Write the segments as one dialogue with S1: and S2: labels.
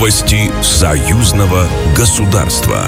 S1: Новости союзного государства.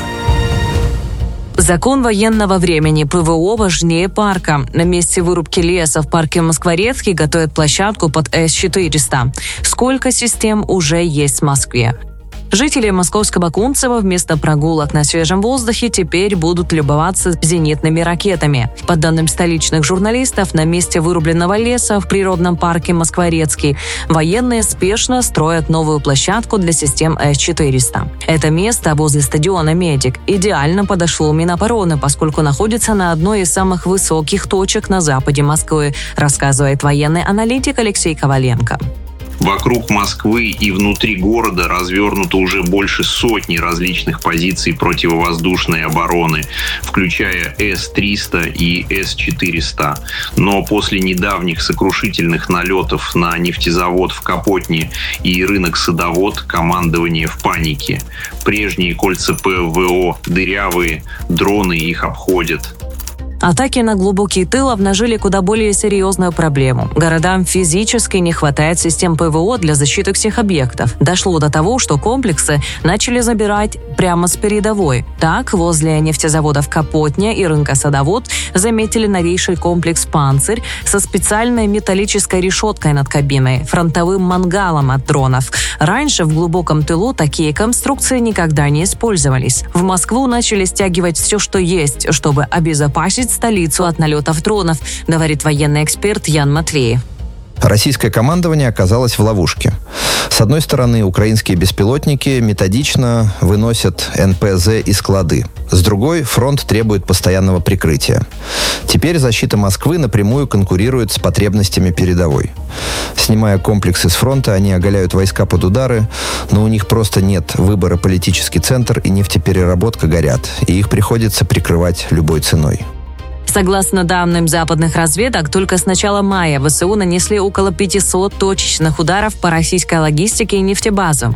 S2: Закон военного времени. ПВО важнее парка. На месте вырубки леса в парке Москворецкий готовят площадку под С-400. Сколько систем уже есть в Москве? Жители московского Кунцева вместо прогулок на свежем воздухе теперь будут любоваться зенитными ракетами. По данным столичных журналистов, на месте вырубленного леса в природном парке Москворецкий военные спешно строят новую площадку для систем С-400. Это место возле стадиона «Медик» идеально подошло Минобороны, поскольку находится на одной из самых высоких точек на западе Москвы, рассказывает военный аналитик Алексей Коваленко.
S3: Вокруг Москвы и внутри города развернуто уже больше сотни различных позиций противовоздушной обороны, включая С-300 и С-400. Но после недавних сокрушительных налетов на нефтезавод в Капотне и рынок Садовод командование в панике. Прежние кольца ПВО дырявые, дроны их обходят.
S2: Атаки на глубокий тыл обнажили куда более серьезную проблему. Городам физически не хватает систем ПВО для защиты всех объектов. Дошло до того, что комплексы начали забирать прямо с передовой. Так, возле нефтезаводов Капотня и рынка Садовод заметили новейший комплекс «Панцирь» со специальной металлической решеткой над кабиной, фронтовым мангалом от дронов. Раньше в глубоком тылу такие конструкции никогда не использовались. В Москву начали стягивать все, что есть, чтобы обезопасить столицу от налетов дронов, говорит военный эксперт Ян Матвеев.
S4: Российское командование оказалось в ловушке. С одной стороны, украинские беспилотники методично выносят НПЗ и склады. С другой, фронт требует постоянного прикрытия. Теперь защита Москвы напрямую конкурирует с потребностями передовой. Снимая комплексы с фронта, они оголяют войска под удары, но у них просто нет выбора. Политический центр и нефтепереработка горят, и их приходится прикрывать любой ценой.
S2: Согласно данным западных разведок, только с начала мая ВСУ нанесли около 500 точечных ударов по российской логистике и нефтебазам.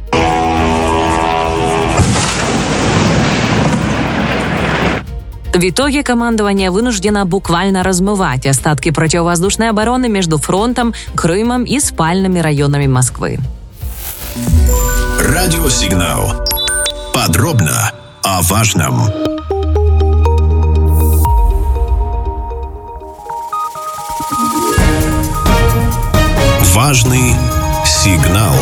S2: В итоге командование вынуждено буквально размывать остатки противовоздушной обороны между фронтом, Крымом и спальными районами Москвы.
S1: Радиосигнал. Подробно о важном. Важный сигнал.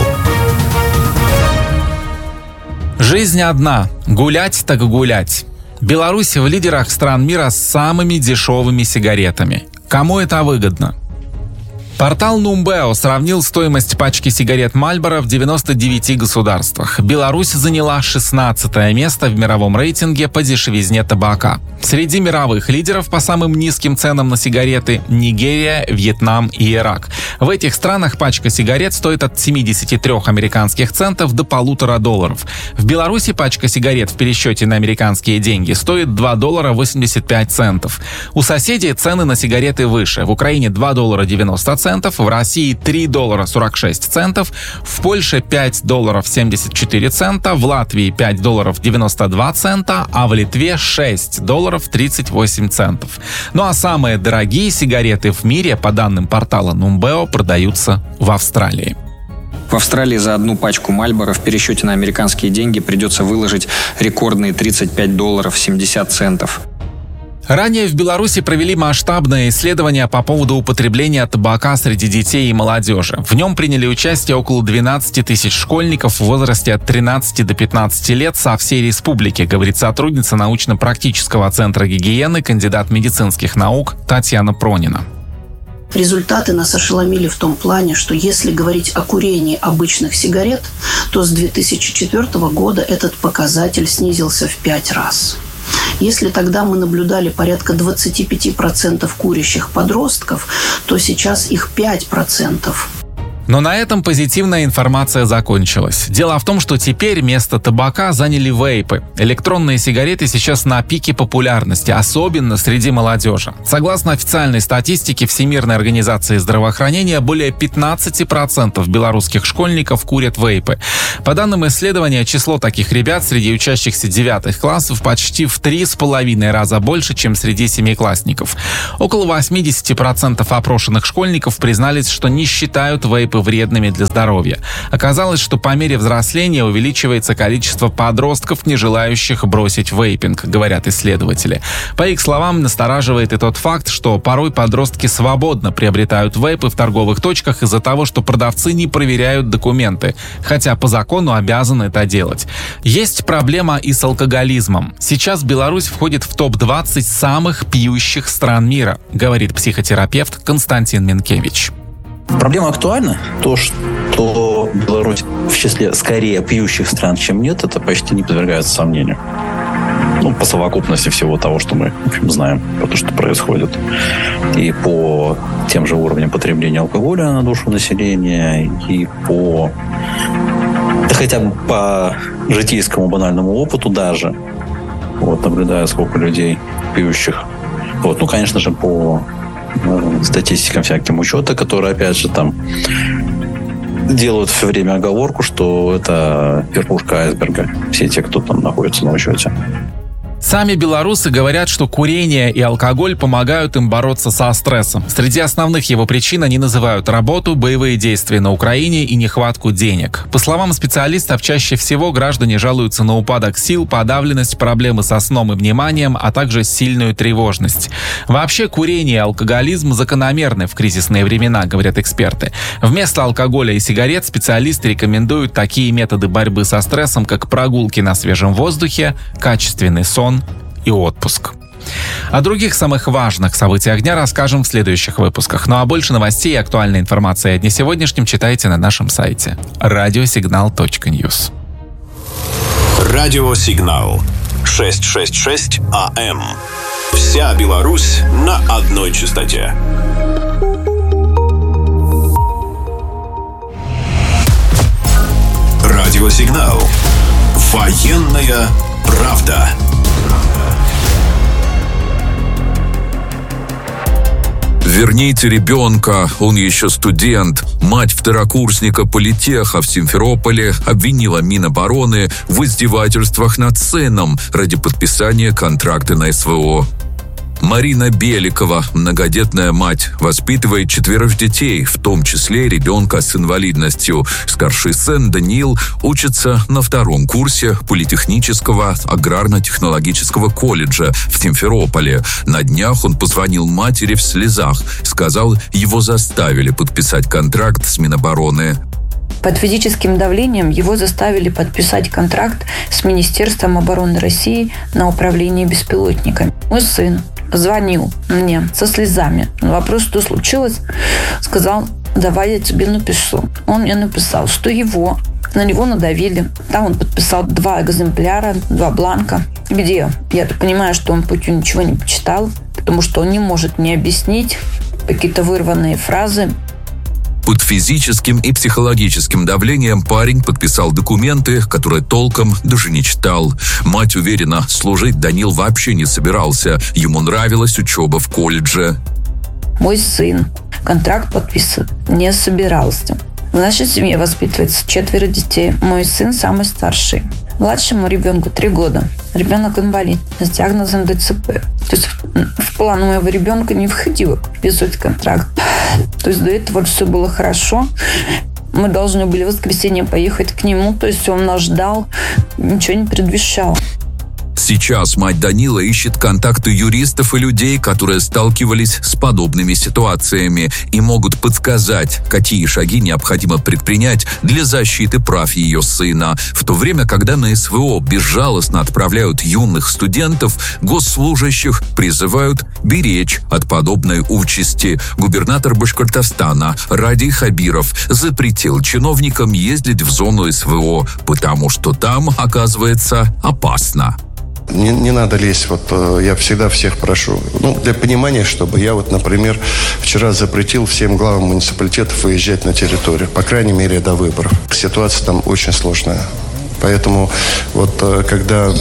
S5: Жизнь одна. Гулять так гулять. Беларусь в лидерах стран мира с самыми дешевыми сигаретами. Кому это выгодно? Портал Numbeo сравнил стоимость пачки сигарет Marlboro в 99 государствах. Беларусь заняла 16 место в мировом рейтинге по дешевизне табака. Среди мировых лидеров по самым низким ценам на сигареты – Нигерия, Вьетнам и Ирак. В этих странах пачка сигарет стоит от 73 американских центов до $1,5. В Беларуси пачка сигарет в пересчете на американские деньги стоит $2.85. У соседей цены на сигареты выше. В Украине $2.90, в России $3.46, в Польше $5.74, в Латвии $5.92, а в Литве $6.38. Ну а самые дорогие сигареты в мире, по данным портала Numbeo, продаются в Австралии.
S6: В Австралии за одну пачку Marlboro в пересчете на американские деньги придется выложить рекордные $35.70.
S5: Ранее в Беларуси провели масштабное исследование по поводу употребления табака среди детей и молодежи. В нем приняли участие около 12 тысяч школьников в возрасте от 13 до 15 лет со всей республики, говорит сотрудница научно-практического центра гигиены, кандидат медицинских наук Татьяна Пронина.
S7: Результаты нас ошеломили в том плане, что если говорить о курении обычных сигарет, то с 2004 года этот показатель снизился в 5 раз. Если тогда мы наблюдали порядка 25% курящих подростков, то сейчас их 5%.
S5: Но на этом позитивная информация закончилась. Дело в том, что теперь место табака заняли вейпы. Электронные сигареты сейчас на пике популярности, особенно среди молодежи. Согласно официальной статистике Всемирной организации здравоохранения, более 15% белорусских школьников курят вейпы. По данным исследования, число таких ребят среди учащихся 9 классов почти в 3,5 раза больше, чем среди семиклассников. Около 80% опрошенных школьников признались, что не считают вейпы вейпы вредными для здоровья. Оказалось, что по мере взросления увеличивается количество подростков, не желающих бросить вейпинг, говорят исследователи. По их словам, настораживает и тот факт, что порой подростки свободно приобретают вейпы в торговых точках из-за того, что продавцы не проверяют документы, хотя по закону обязаны это делать. Есть проблема и с алкоголизмом. Сейчас Беларусь входит в топ-20 самых пьющих стран мира, говорит психотерапевт Константин Минкевич.
S8: Проблема актуальна. То, что Беларусь в числе скорее пьющих стран, чем нет, это почти не подвергается сомнению. По совокупности всего того, что мы знаем про то, что происходит. И по тем же уровням потребления алкоголя на душу населения, и хотя бы по житейскому банальному опыту даже, наблюдая, сколько людей пьющих. Конечно же, по статистикам всяким учета, которые, опять же, там делают все время оговорку, что это верхушка айсберга. Все те, кто там находится на учете.
S5: Сами белорусы говорят, что курение и алкоголь помогают им бороться со стрессом. Среди основных его причин они называют работу, боевые действия на Украине и нехватку денег. По словам специалистов, чаще всего граждане жалуются на упадок сил, подавленность, проблемы со сном и вниманием, а также сильную тревожность. Вообще, курение и алкоголизм закономерны в кризисные времена, говорят эксперты. Вместо алкоголя и сигарет специалисты рекомендуют такие методы борьбы со стрессом, как прогулки на свежем воздухе, качественный сон и отпуск. О других самых важных событиях дня расскажем в следующих выпусках. А больше новостей и актуальной информации о дне сегодняшнем читайте на нашем сайте radiosignal.news.
S1: Радиосигнал 666 АМ. Вся Беларусь на одной частоте. Радиосигнал. Военная правда.
S9: Верните ребенка, он еще студент. Мать второкурсника политеха в Симферополе обвинила Минобороны в издевательствах над сыном ради подписания контракта на СВО. Марина Беликова, многодетная мать, воспитывает 4 детей, в том числе ребенка с инвалидностью. Старший сын Даниил учится на 2-м курсе Политехнического аграрно-технологического колледжа в Симферополе. На днях он позвонил матери в слезах. Сказал, его заставили подписать контракт с Минобороны.
S10: Под физическим давлением его заставили подписать контракт с Министерством обороны России на управление беспилотниками. Мой сын звонил мне со слезами. На вопрос, что случилось, сказал: давай я тебе напишу. Он мне написал, что на него надавили. Там он подписал 2 экземпляра, 2 бланка, где, я так понимаю, что он путем ничего не почитал, потому что он не может мне объяснить какие-то вырванные фразы.
S9: Под физическим и психологическим давлением парень подписал документы, которые толком даже не читал. Мать уверена, служить Данил вообще не собирался. Ему нравилась учеба в колледже.
S10: Мой сын контракт подписывать не собирался. В нашей семье воспитывается 4 детей. Мой сын самый старший. Младшему ребенку 3 года. Ребенок инвалид с диагнозом ДЦП. То есть в план моего ребенка не входило подписывать контракт. То есть до этого все было хорошо. Мы должны были в воскресенье поехать к нему. То есть он нас ждал, ничего не предвещало.
S9: Сейчас мать Данила ищет контакты юристов и людей, которые сталкивались с подобными ситуациями и могут подсказать, какие шаги необходимо предпринять для защиты прав ее сына. В то время, когда на СВО безжалостно отправляют юных студентов, госслужащих призывают беречь от подобной участи. Губернатор Башкортостана Радий Хабиров запретил чиновникам ездить в зону СВО, потому что там, оказывается, опасно.
S11: Не надо лезть, я всегда всех прошу. Для понимания, чтобы я, например, вчера запретил всем главам муниципалитетов выезжать на территорию, по крайней мере, до выборов. Ситуация там очень сложная. Поэтому когда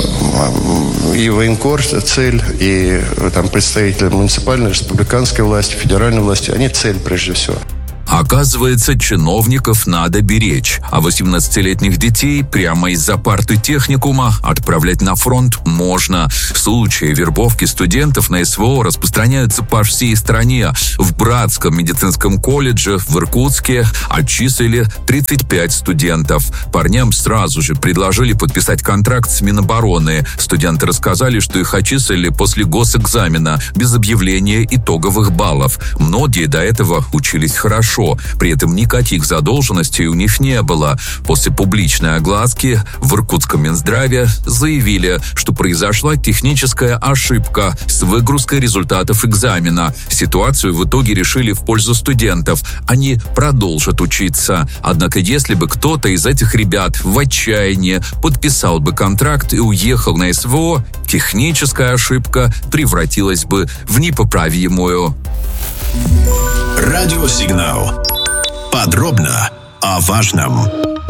S11: и военкор цель, и там представители муниципальной, республиканской власти, федеральной власти, они цель прежде всего.
S9: Оказывается, чиновников надо беречь, а 18-летних детей прямо из-за парты техникума отправлять на фронт можно. Случаи вербовки студентов на СВО распространяются по всей стране. В Братском медицинском колледже в Иркутске отчислили 35 студентов. Парням сразу же предложили подписать контракт с Минобороны. Студенты рассказали, что их отчислили после госэкзамена, без объявления итоговых баллов. Многие до этого учились хорошо. При этом никаких задолженностей у них не было. После публичной огласки в Иркутском Минздраве заявили, что произошла техническая ошибка с выгрузкой результатов экзамена. Ситуацию в итоге решили в пользу студентов. Они продолжат учиться. Однако, если бы кто-то из этих ребят в отчаянии подписал бы контракт и уехал на СВО, техническая ошибка превратилась бы в непоправимую.
S1: Радиосигнал. Подробно о важном.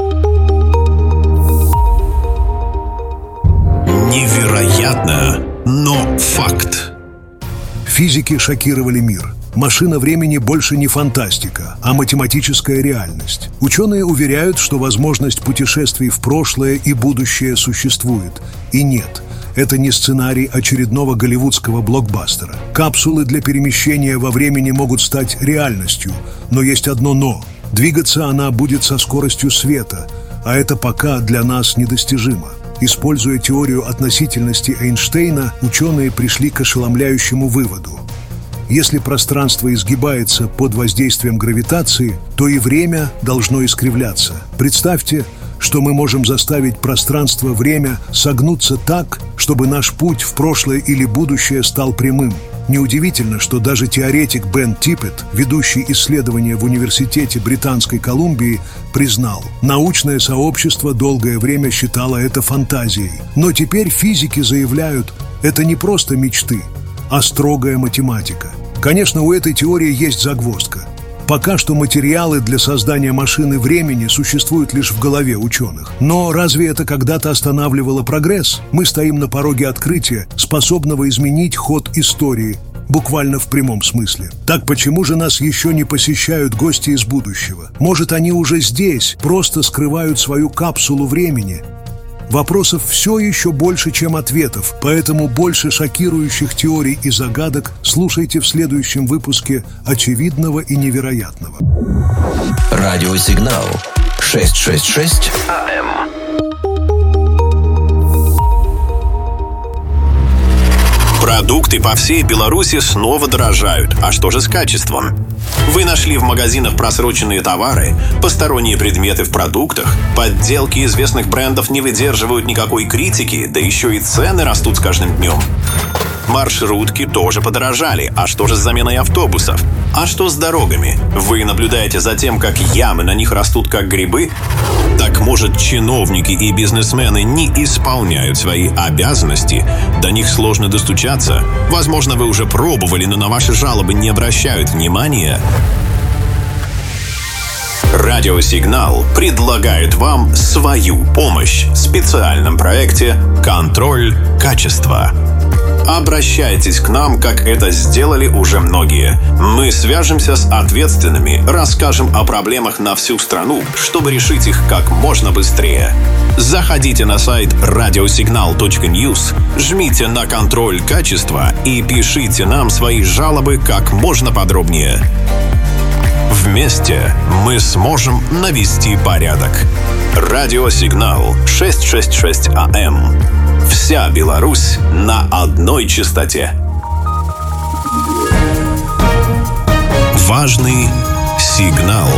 S1: Невероятно, но факт.
S12: Физики шокировали мир. Машина времени больше не фантастика, а математическая реальность. Ученые уверяют, что возможность путешествий в прошлое и будущее существует. И нет, это не сценарий очередного голливудского блокбастера. Капсулы для перемещения во времени могут стать реальностью, но есть одно «но». Двигаться она будет со скоростью света, а это пока для нас недостижимо. Используя теорию относительности Эйнштейна, ученые пришли к ошеломляющему выводу. Если пространство изгибается под воздействием гравитации, то и время должно искривляться. Представьте, что мы можем заставить пространство-время согнуться так, чтобы наш путь в прошлое или будущее стал прямым. Неудивительно, что даже теоретик Бен Типпет, ведущий исследования в Университете Британской Колумбии, признал, научное сообщество долгое время считало это фантазией. Но теперь физики заявляют, это не просто мечты, а строгая математика. Конечно, у этой теории есть загвоздка. Пока что материалы для создания машины времени существуют лишь в голове ученых. Но разве это когда-то останавливало прогресс? Мы стоим на пороге открытия, способного изменить ход истории, буквально в прямом смысле. Так почему же нас еще не посещают гости из будущего? Может, они уже здесь, просто скрывают свою капсулу времени? Вопросов все еще больше, чем ответов, поэтому больше шокирующих теорий и загадок слушайте в следующем выпуске «Очевидного и невероятного».
S1: Радиосигнал 666 АМ. Продукты по всей Беларуси снова дорожают. А что же с качеством? Вы нашли в магазинах просроченные товары, посторонние предметы в продуктах, подделки известных брендов не выдерживают никакой критики, да еще и цены растут с каждым днем. Маршрутки тоже подорожали. А что же с заменой автобусов? А что с дорогами? Вы наблюдаете за тем, как ямы на них растут как грибы? Так может, чиновники и бизнесмены не исполняют свои обязанности? До них сложно достучаться? Возможно, вы уже пробовали, но на ваши жалобы не обращают внимания? Радиосигнал предлагает вам свою помощь в специальном проекте «Контроль качества». Обращайтесь к нам, как это сделали уже многие. Мы свяжемся с ответственными, расскажем о проблемах на всю страну, чтобы решить их как можно быстрее. Заходите на сайт radiosignal.news, жмите на «Контроль качества» и пишите нам свои жалобы как можно подробнее. Вместе мы сможем навести порядок. Радиосигнал 666 АМ. Вся Беларусь на одной частоте. Важный сигнал.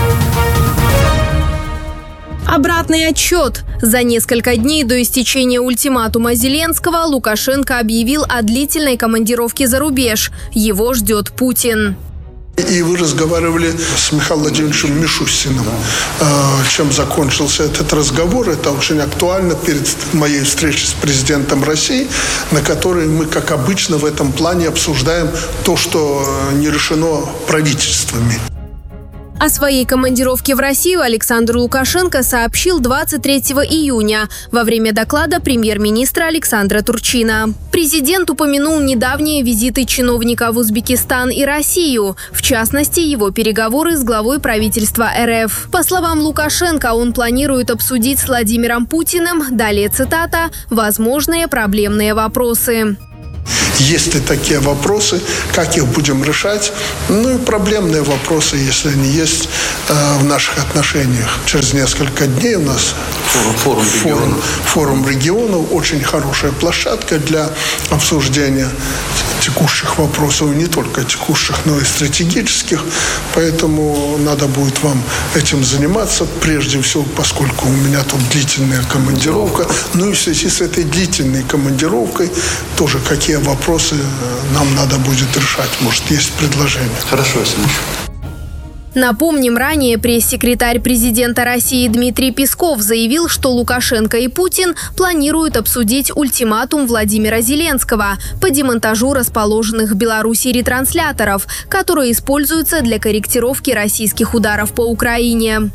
S13: Обратный отчет. За несколько дней до истечения ультиматума Зеленского Лукашенко объявил о длительной командировке за рубеж. Его ждет Путин.
S14: И вы разговаривали с Михаилом Владимировичем Мишустиным. Чем закончился этот разговор? Это очень актуально перед моей встречей с президентом России, на которой мы, как обычно, в этом плане обсуждаем то, что не решено правительствами.
S13: О своей командировке в Россию Александр Лукашенко сообщил 23 июня во время доклада премьер-министра Александра Турчина. Президент упомянул недавние визиты чиновника в Узбекистан и Россию, в частности, его переговоры с главой правительства РФ. По словам Лукашенко, он планирует обсудить с Владимиром Путиным, далее цитата, «возможные проблемные вопросы».
S14: Есть ли такие вопросы, как их будем решать? Ну и проблемные вопросы, если они есть в наших отношениях. Через несколько дней у нас форум регионов. Очень хорошая площадка для обсуждения текущих вопросов, и не только текущих, но и стратегических. Поэтому надо будет вам этим заниматься, прежде всего, поскольку у меня тут длительная командировка. Ну и в связи с этой длительной командировкой тоже какие вопросы нам надо будет решать. Может, есть предложения.
S8: Хорошо, Александр.
S13: Напомним, ранее пресс-секретарь президента России Дмитрий Песков заявил, что Лукашенко и Путин планируют обсудить ультиматум Владимира Зеленского по демонтажу расположенных в Беларуси ретрансляторов, которые используются для корректировки российских ударов по Украине.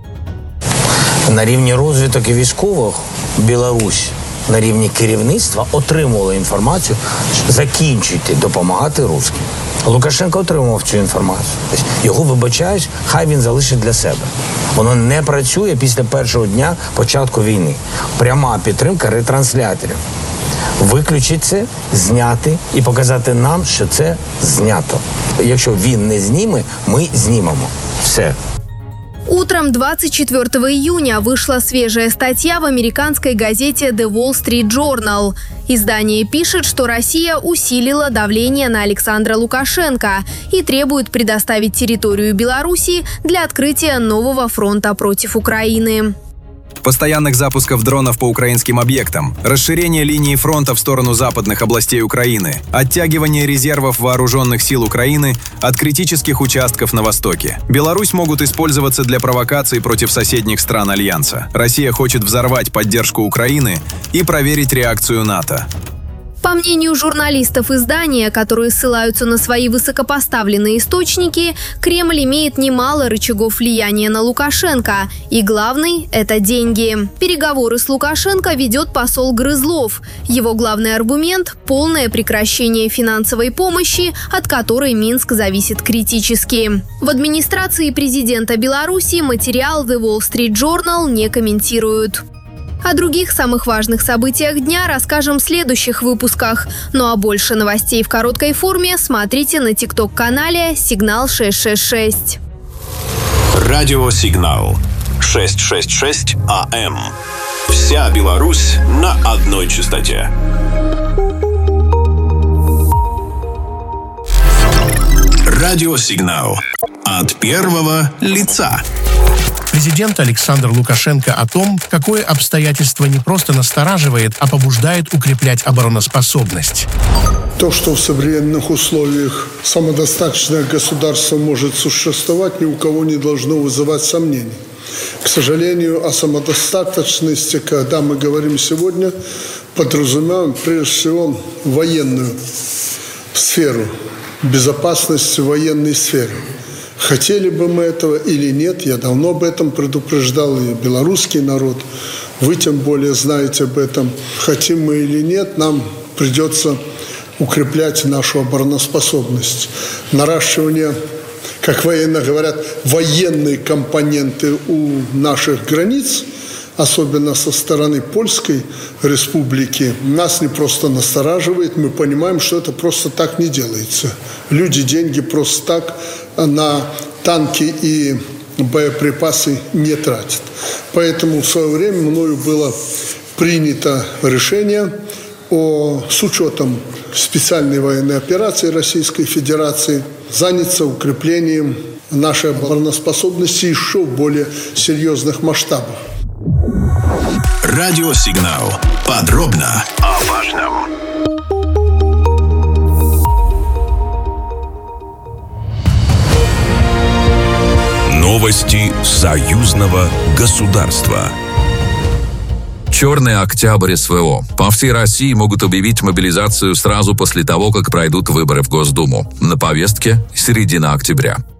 S15: На рівні розвиток і військових Білорусь на рівні керівництва отримувала інформацію, що закінчуйте допомагати русським. Лукашенко отримував цю інформацію. Тобто його вибачають, хай він залишить для себе. Воно не працює після першого дня початку війни. Пряма підтримка ретрансляторів. Виключити це, зняти і показати нам, що це знято. Якщо він не зніме, ми знімемо. Все.
S13: Утром 24 июня вышла свежая статья в американской газете The Wall Street Journal. Издание пишет, что Россия усилила давление на Александра Лукашенко и требует предоставить территорию Беларуси для открытия нового фронта против Украины.
S16: Постоянных запусков дронов по украинским объектам, расширение линии фронта в сторону западных областей Украины, оттягивание резервов вооруженных сил Украины от критических участков на Востоке. Беларусь могут использоваться для провокаций против соседних стран Альянса. Россия хочет взорвать поддержку Украины и проверить реакцию НАТО.
S13: По мнению журналистов издания, которые ссылаются на свои высокопоставленные источники, Кремль имеет немало рычагов влияния на Лукашенко. И главный – это деньги. Переговоры с Лукашенко ведет посол Грызлов. Его главный аргумент – полное прекращение финансовой помощи, от которой Минск зависит критически. В администрации президента Беларуси материал The Wall Street Journal не комментируют. О других самых важных событиях дня расскажем в следующих выпусках. Ну а больше новостей в короткой форме смотрите на ТикТок-канале «Сигнал 666».
S1: Радио «Сигнал» 666 АМ. Вся Беларусь на одной частоте. Радио «Сигнал» от первого лица.
S17: Президент Александр Лукашенко о том, какое обстоятельство не просто настораживает, а побуждает укреплять обороноспособность.
S14: То, что в современных условиях самодостаточное государство может существовать, ни у кого не должно вызывать сомнений. К сожалению, о самодостаточности, когда мы говорим сегодня, подразумеваем прежде всего военную сферу, безопасность в военной сфере. Хотели бы мы этого или нет, я давно об этом предупреждал, и белорусский народ. Вы тем более знаете об этом. Хотим мы или нет, нам придется укреплять нашу обороноспособность. Наращивание, как военно говорят, военной компоненты у наших границ, особенно со стороны Польской Республики, нас не просто настораживает. Мы понимаем, что это просто так не делается. Люди деньги просто так на танки и боеприпасы не тратят. Поэтому в свое время мною было принято решение с учетом специальной военной операции Российской Федерации заняться укреплением нашей обороноспособности еще в более серьезных масштабах.
S1: Радио «Сигнал». Подробно о важном.
S9: Новости союзного государства. Черный октябрь СВО. По всей России могут объявить мобилизацию сразу после того, как пройдут выборы в Госдуму. На повестке середина октября.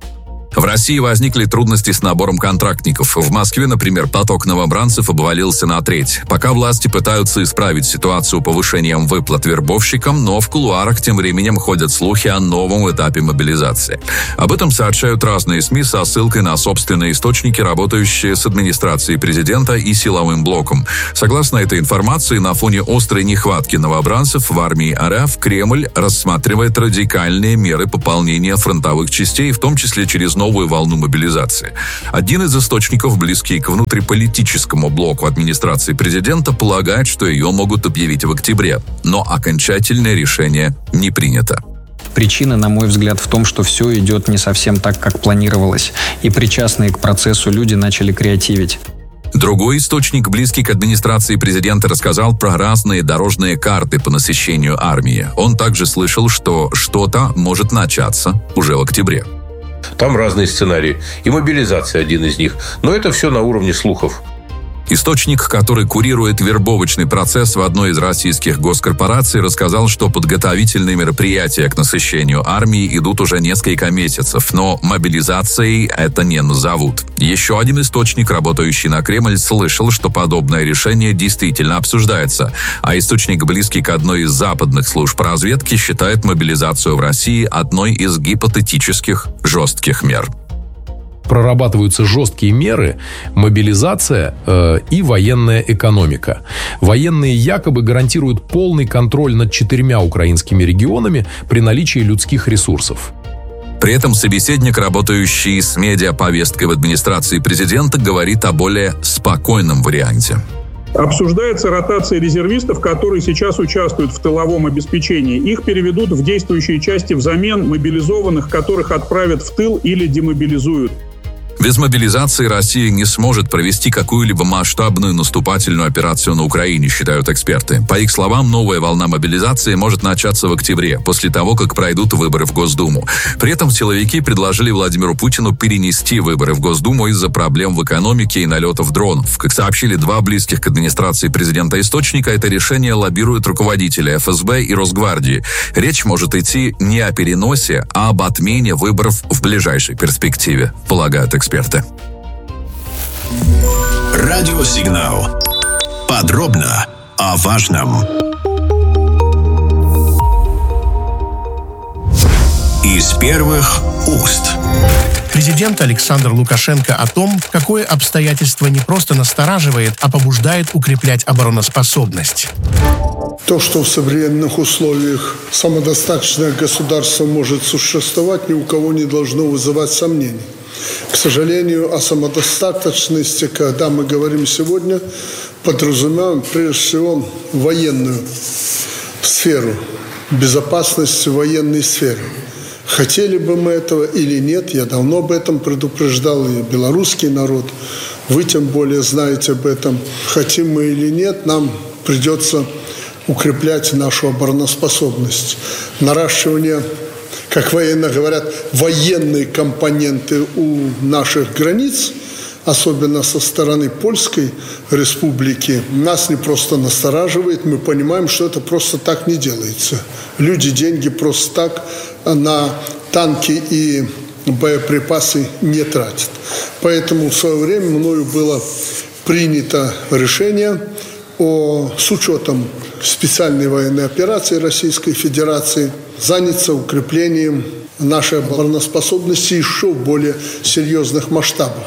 S9: В России возникли трудности с набором контрактников. В Москве, например, поток новобранцев обвалился на треть. Пока власти пытаются исправить ситуацию повышением выплат вербовщикам, но в кулуарах тем временем ходят слухи о новом этапе мобилизации. Об этом сообщают разные СМИ со ссылкой на собственные источники, работающие с администрацией президента и силовым блоком. Согласно этой информации, на фоне острой нехватки новобранцев в армии РФ Кремль рассматривает радикальные меры пополнения фронтовых частей, в том числе через новую волну мобилизации. Один из источников, близкий к внутриполитическому блоку администрации президента, полагает, что ее могут объявить в октябре, но окончательное решение не принято.
S6: Причина, на мой взгляд, в том, что все идет не совсем так, как планировалось, и причастные к процессу люди начали креативить.
S9: Другой источник, близкий к администрации президента, рассказал про разные дорожные карты по насыщению армии. Он также слышал, что что-то может начаться уже в октябре.
S18: Там разные сценарии, и мобилизация один из них. Но это все на уровне слухов.
S9: Источник, который курирует вербовочный процесс в одной из российских госкорпораций, рассказал, что подготовительные мероприятия к насыщению армии идут уже несколько месяцев, но мобилизацией это не назовут. Еще один источник, работающий на Кремль, слышал, что подобное решение действительно обсуждается, а источник, близкий к одной из западных служб разведки, считает мобилизацию в России одной из гипотетических жестких мер.
S19: Прорабатываются жесткие меры, мобилизация и военная экономика. Военные якобы гарантируют полный контроль над 4 украинскими регионами при наличии людских ресурсов.
S9: При этом собеседник, работающий с медиаповесткой в администрации президента, говорит о более спокойном варианте.
S20: Обсуждается ротация резервистов, которые сейчас участвуют в тыловом обеспечении. Их переведут в действующие части взамен мобилизованных, которых отправят в тыл или демобилизуют.
S9: Без мобилизации Россия не сможет провести какую-либо масштабную наступательную операцию на Украине, считают эксперты. По их словам, новая волна мобилизации может начаться в октябре, после того, как пройдут выборы в Госдуму. При этом силовики предложили Владимиру Путину перенести выборы в Госдуму из-за проблем в экономике и налетов дронов. Как сообщили два близких к администрации президента источника, это решение лоббируют руководители ФСБ и Росгвардии. Речь может идти не о переносе, а об отмене выборов в ближайшей перспективе, полагают эксперты.
S1: Радиосигнал. Подробно о важном. Из первых уст.
S17: Президент Александр Лукашенко о том, какое обстоятельство не просто настораживает, а побуждает укреплять обороноспособность.
S14: То, что в современных условиях самодостаточное государство может существовать, ни у кого не должно вызывать сомнений. К сожалению, о самодостаточности, когда мы говорим сегодня, подразумеваем прежде всего военную сферу, безопасность в военной сфере. Хотели бы мы этого или нет, я давно об этом предупреждал, и белорусский народ, вы тем более знаете об этом. Хотим мы или нет, нам придется укреплять нашу обороноспособность. Наращивание, как военно говорят, военные компоненты у наших границ, особенно со стороны Польской Республики, нас не просто настораживает, мы понимаем, что это просто так не делается. Люди деньги просто так на танки и боеприпасы не тратят. Поэтому в свое время мною было принято решение с учетом специальной военной операции Российской Федерации заняться укреплением нашей обороноспособности еще в более серьезных масштабах.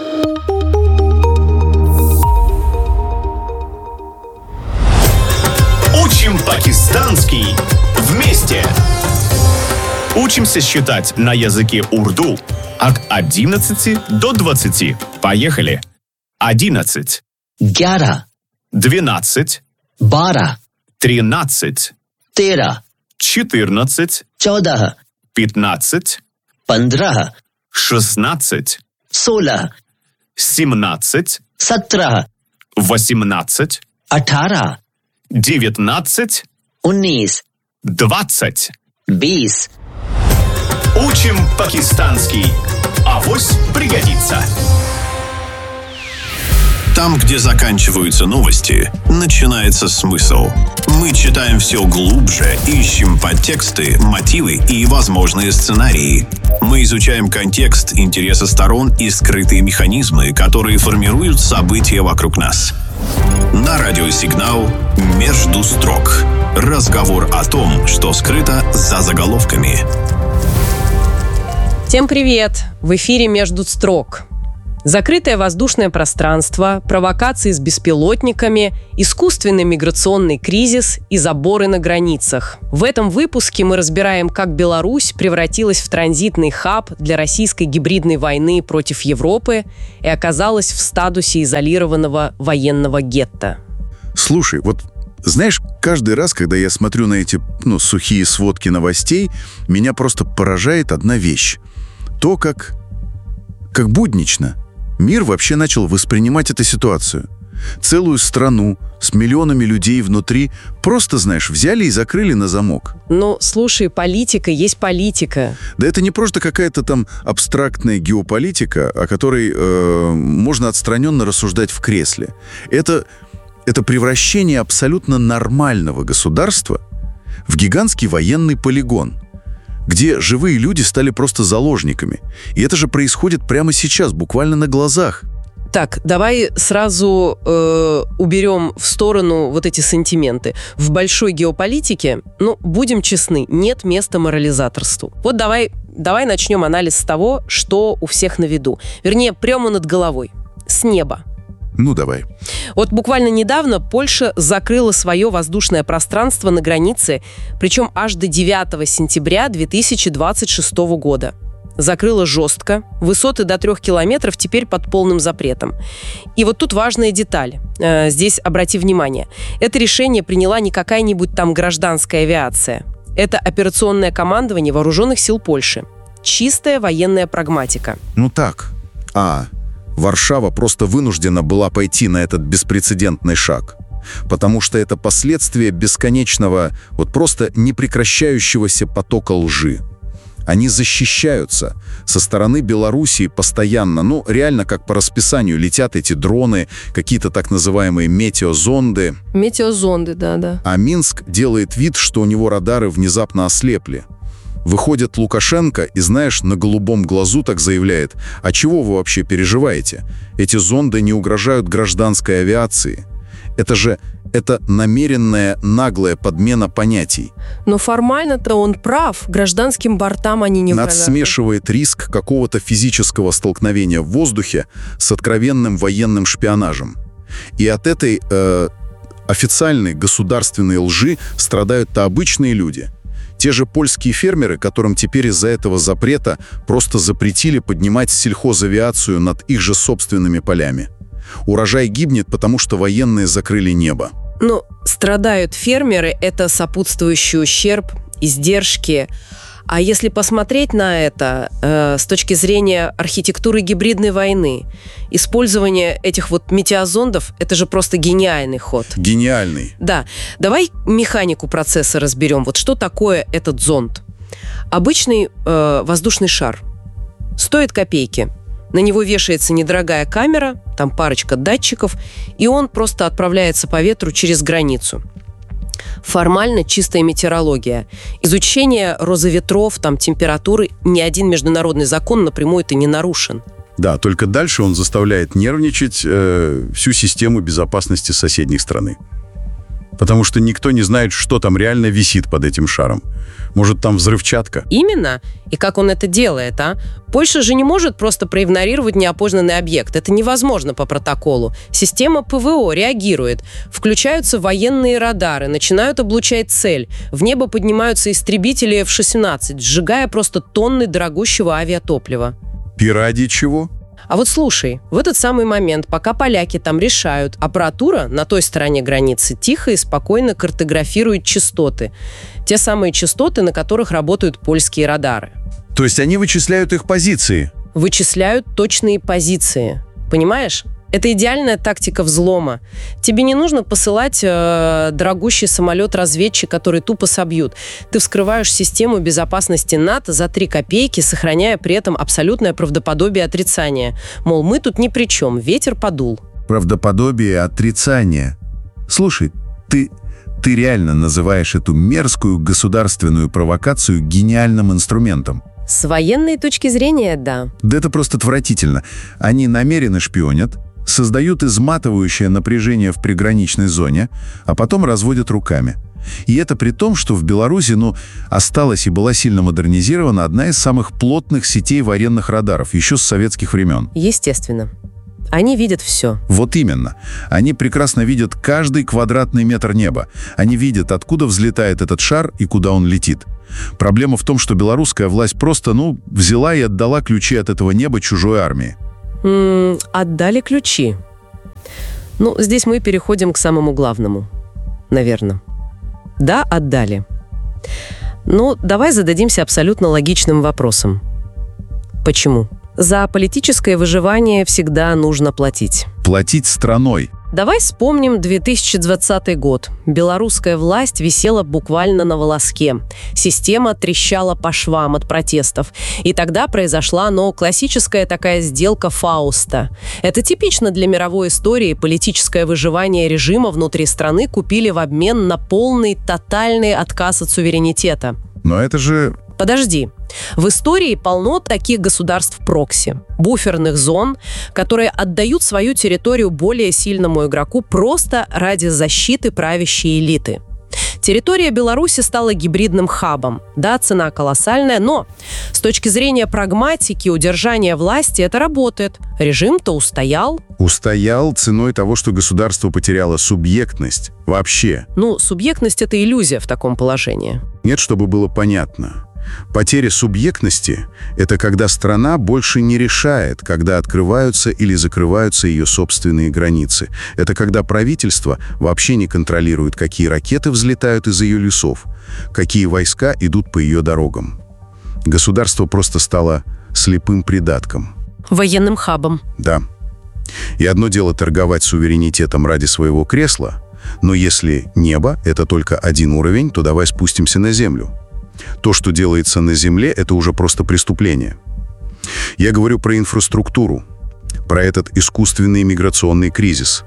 S21: Учим пакистанский вместе. Учимся считать на языке урду от 11 до 20. Поехали. 11.
S22: 11.
S21: 12.
S22: 12.
S21: 13.
S22: 13.
S21: 14.
S22: 14.
S21: 15.
S22: 15.
S21: 16.
S22: 16.
S21: 17.
S22: 17.
S21: 18.
S22: 18.
S21: 19.
S22: 19.
S21: 20.
S22: 20.
S21: Учим пакистанский. Авось пригодится.
S1: Там, где заканчиваются новости, начинается смысл. Мы читаем все глубже, ищем подтексты, мотивы и возможные сценарии. Мы изучаем контекст, интересы сторон и скрытые механизмы, которые формируют события вокруг нас. На радиосигнал «Между строк». Разговор о том, что скрыто за заголовками.
S3: Всем привет! В эфире «Между строк». Закрытое воздушное пространство, провокации с беспилотниками, искусственный миграционный кризис и заборы на границах. В этом выпуске мы разбираем, как Беларусь превратилась в транзитный хаб для российской гибридной войны против Европы и оказалась в статусе изолированного военного гетто.
S4: Слушай, вот знаешь, каждый раз, когда я смотрю на эти сухие сводки новостей, меня просто поражает одна вещь. То, как буднично мир вообще начал воспринимать эту ситуацию. Целую страну с миллионами людей внутри просто, знаешь, взяли и закрыли на замок.
S3: Ну, слушай, политика есть политика.
S4: Да это не просто какая-то там абстрактная геополитика, о которой можно отстраненно рассуждать в кресле. Это превращение абсолютно нормального государства в гигантский военный полигон, где живые люди стали просто заложниками. И это же происходит прямо сейчас, буквально на глазах.
S3: Так, давай сразу уберем в сторону вот эти сантименты. В большой геополитике, будем честны, нет места морализаторству. Вот давай начнем анализ с того, что у всех на виду. Вернее, прямо над головой, с неба.
S4: Ну, давай.
S3: Вот буквально недавно Польша закрыла свое воздушное пространство на границе, причем аж до 9 сентября 2026 года. Закрыла жестко, высоты до 3 километров теперь под полным запретом. И вот тут важная деталь. Здесь обрати внимание. Это решение приняла не какая-нибудь там гражданская авиация. Это операционное командование Вооруженных сил Польши. Чистая военная прагматика.
S4: Варшава просто вынуждена была пойти на этот беспрецедентный шаг, потому что это последствие бесконечного, просто непрекращающегося потока лжи. Они защищаются. Со стороны Белоруссии постоянно, реально как по расписанию летят эти дроны, какие-то так называемые метеозонды.
S3: Метеозонды, да.
S4: А Минск делает вид, что у него радары внезапно ослепли. Выходит Лукашенко и, знаешь, на голубом глазу так заявляет: «А чего вы вообще переживаете? Эти зонды не угрожают гражданской авиации». Это намеренная наглая подмена понятий.
S3: Но формально-то он прав. Гражданским бортам они не угрожают.
S4: Смешивает риск какого-то физического столкновения в воздухе с откровенным военным шпионажем. И от этой официальной государственной лжи страдают-то обычные люди. Те же польские фермеры, которым теперь из-за этого запрета просто запретили поднимать сельхозавиацию над их же собственными полями. Урожай гибнет, потому что военные закрыли небо.
S3: Страдают фермеры – это сопутствующий ущерб, издержки. А если посмотреть на это с точки зрения архитектуры гибридной войны, использование этих метеозондов – это же просто гениальный ход.
S4: Гениальный.
S3: Да. Давай механику процесса разберем. Вот что такое этот зонд? Обычный воздушный шар. Стоит копейки. На него вешается недорогая камера, там парочка датчиков, и он просто отправляется по ветру через границу. Формально чистая метеорология. Изучение розоветров, температуры, ни один международный закон напрямую это не нарушен.
S4: Да, только дальше он заставляет нервничать всю систему безопасности соседних страны. Потому что никто не знает, что там реально висит под этим шаром. Может, там взрывчатка?
S3: Именно. И как он это делает, а? Польша же не может просто проигнорировать неопознанный объект. Это невозможно по протоколу. Система ПВО реагирует. Включаются военные радары, начинают облучать цель. В небо поднимаются истребители F-16, сжигая просто тонны дорогущего авиатоплива.
S4: И ради чего?
S3: А вот слушай, в этот самый момент, пока поляки там решают, аппаратура на той стороне границы тихо и спокойно картографирует частоты. Те самые частоты, на которых работают польские радары.
S4: То есть они вычисляют их позиции?
S3: Вычисляют точные позиции. Понимаешь? Это идеальная тактика взлома. Тебе не нужно посылать дорогущий самолет-разведчик, который тупо собьют. Ты вскрываешь систему безопасности НАТО за 3 копейки, сохраняя при этом абсолютное правдоподобие отрицания. Мол, мы тут ни при чем, ветер подул.
S4: Правдоподобие отрицания. Слушай, ты реально называешь эту мерзкую государственную провокацию гениальным инструментом?
S3: С военной точки зрения, да.
S4: Да это просто отвратительно. Они намеренно шпионят, создают изматывающее напряжение в приграничной зоне, а потом разводят руками. И это при том, что в Беларуси, осталась и была сильно модернизирована одна из самых плотных сетей военных радаров еще с советских времен.
S3: Естественно. Они видят все.
S4: Вот именно. Они прекрасно видят каждый квадратный метр неба. Они видят, откуда взлетает этот шар и куда он летит. Проблема в том, что белорусская власть просто, взяла и отдала ключи от этого неба чужой армии.
S3: Отдали ключи. Здесь мы переходим к самому главному. Наверное. Да, отдали. Давай зададимся абсолютно логичным вопросом. Почему? За политическое выживание всегда нужно платить.
S4: Платить страной.
S3: Давай вспомним 2020 год. Белорусская власть висела буквально на волоске. Система трещала по швам от протестов. И тогда произошла, классическая такая сделка Фауста. Это типично для мировой истории. Политическое выживание режима внутри страны купили в обмен на полный, тотальный отказ от суверенитета.
S4: Но это же...
S3: Подожди. В истории полно таких государств-прокси, буферных зон, которые отдают свою территорию более сильному игроку просто ради защиты правящей элиты. Территория Беларуси стала гибридным хабом. Да, цена колоссальная, но с точки зрения прагматики, удержания власти это работает. Режим-то устоял.
S4: Устоял ценой того, что государство потеряло субъектность вообще.
S3: Субъектность – это иллюзия в таком положении.
S4: Нет, чтобы было понятно. Потеря субъектности – это когда страна больше не решает, когда открываются или закрываются ее собственные границы. Это когда правительство вообще не контролирует, какие ракеты взлетают из ее лесов, какие войска идут по ее дорогам. Государство просто стало слепым придатком.
S3: Военным хабом.
S4: Да. И одно дело торговать суверенитетом ради своего кресла, но если небо – это только один уровень, то давай спустимся на землю. То, что делается на земле, это уже просто преступление. Я говорю про инфраструктуру, про этот искусственный миграционный кризис.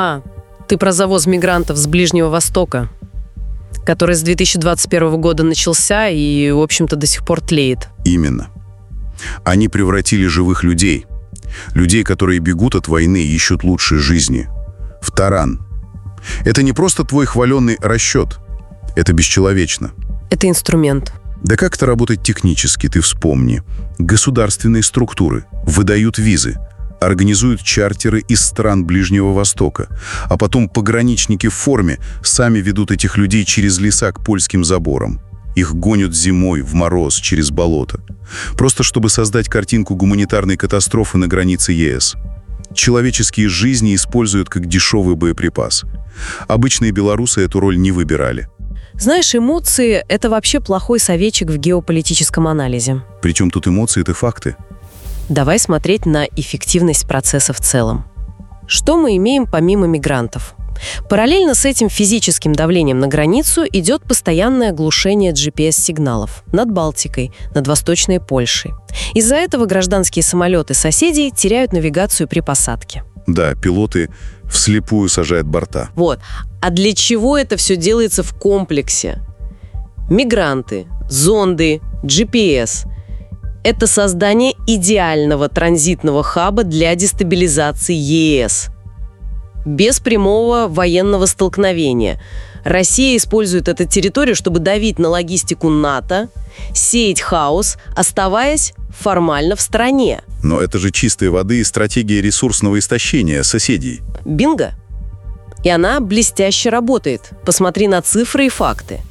S3: Ты про завоз мигрантов с Ближнего Востока, который с 2021 года начался и, в общем-то, до сих пор тлеет.
S4: Именно. Они превратили живых людей, которые бегут от войны и ищут лучшей жизни, в таран. Это не просто твой хваленный расчет. Это бесчеловечно.
S3: Это инструмент.
S4: Да как это работает технически, ты вспомни. Государственные структуры выдают визы, организуют чартеры из стран Ближнего Востока, а потом пограничники в форме сами ведут этих людей через леса к польским заборам. Их гонят зимой в мороз через болото. Просто чтобы создать картинку гуманитарной катастрофы на границе ЕС. Человеческие жизни используют как дешевый боеприпас. Обычные белорусы эту роль не выбирали.
S3: Знаешь, эмоции – это вообще плохой советчик в геополитическом анализе.
S4: Причем тут эмоции – это факты.
S3: Давай смотреть на эффективность процесса в целом. Что мы имеем помимо мигрантов? Параллельно с этим физическим давлением на границу идет постоянное глушение GPS-сигналов над Балтикой, над Восточной Польшей. Из-за этого гражданские самолеты соседей теряют навигацию при посадке.
S4: Да, пилоты вслепую сажают борта.
S3: А для чего это все делается в комплексе? Мигранты, зонды, GPS – это создание идеального транзитного хаба для дестабилизации ЕС. Без прямого военного столкновения. Россия использует эту территорию, чтобы давить на логистику НАТО, сеять хаос, оставаясь формально в стороне.
S4: Но это же чистой воды стратегия ресурсного истощения соседей.
S3: Бинго. И она блестяще работает. Посмотри на цифры и факты.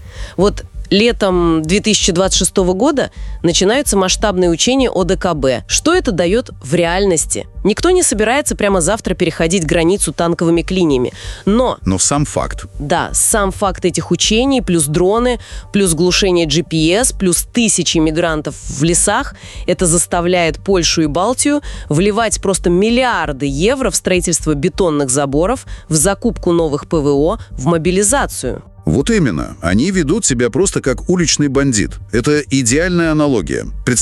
S3: Летом 2026 года начинаются масштабные учения ОДКБ. Что это дает в реальности? Никто не собирается прямо завтра переходить границу танковыми клиньями. Но
S4: сам факт.
S3: Да, сам факт этих учений, плюс дроны, плюс глушение GPS, плюс тысячи мигрантов в лесах, это заставляет Польшу и Балтию вливать просто миллиарды евро в строительство бетонных заборов, в закупку новых ПВО, в мобилизацию.
S4: Вот именно. Они ведут себя просто как уличный бандит. Это идеальная аналогия. Представь,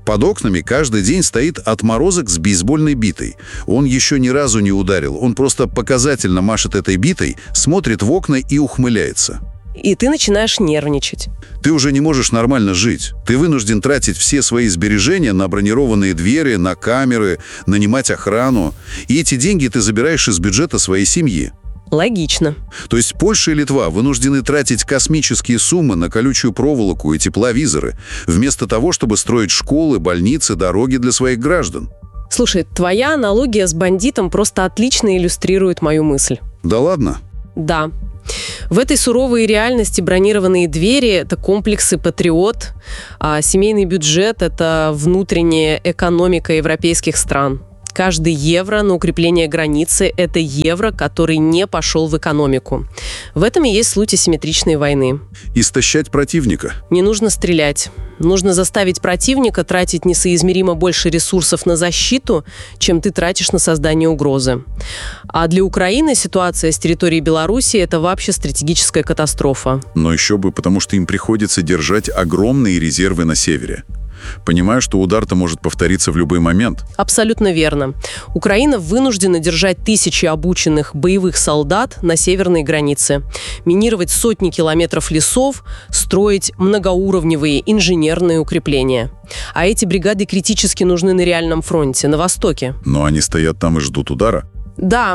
S4: Под окнами каждый день стоит отморозок с бейсбольной битой. Он еще ни разу не ударил. Он просто показательно машет этой битой, смотрит в окна и ухмыляется.
S3: И ты начинаешь нервничать.
S4: Ты уже не можешь нормально жить. Ты вынужден тратить все свои сбережения на бронированные двери, на камеры, нанимать охрану. И эти деньги ты забираешь из бюджета своей семьи.
S3: Логично.
S4: То есть Польша и Литва вынуждены тратить космические суммы на колючую проволоку и тепловизоры, вместо того, чтобы строить школы, больницы, дороги для своих граждан.
S3: Слушай, твоя аналогия с бандитом просто отлично иллюстрирует мою мысль.
S4: Да ладно?
S3: Да. В этой суровой реальности бронированные двери – это комплексы «Патриот», а семейный бюджет – это внутренняя экономика европейских стран. Каждый евро на укрепление границы – это евро, который не пошел в экономику. В этом и есть суть асимметричной войны.
S4: Истощать противника.
S3: Не нужно стрелять. Нужно заставить противника тратить несоизмеримо больше ресурсов на защиту, чем ты тратишь на создание угрозы. А для Украины ситуация с территорией Беларуси – это вообще стратегическая катастрофа.
S4: Но еще бы, потому что им приходится держать огромные резервы на севере. Понимаю, что удар-то может повториться в любой момент.
S3: Абсолютно верно. Украина вынуждена держать тысячи обученных боевых солдат на северной границе, минировать сотни километров лесов, строить многоуровневые инженерные укрепления. А эти бригады критически нужны на реальном фронте, на востоке.
S4: Но они стоят там и ждут удара.
S3: Да,